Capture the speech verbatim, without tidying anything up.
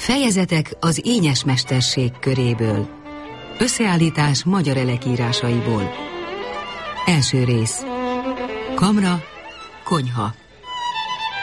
Fejezetek az Ényes Mesterség köréből. Összeállítás magyar elekírásaiból. Első rész. Kamra, konyha.